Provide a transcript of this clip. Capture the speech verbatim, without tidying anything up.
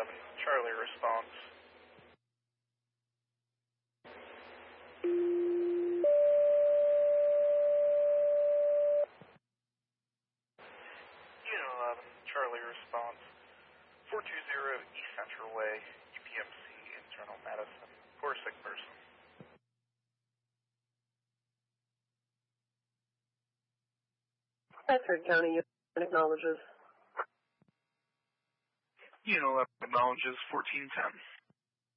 eleven, Charlie response. Unit eleven, Charlie response. four two zero East Central Way, U P M C, internal medicine, for a sick person. Bedford County acknowledges. Unit eleven acknowledges fourteen ten.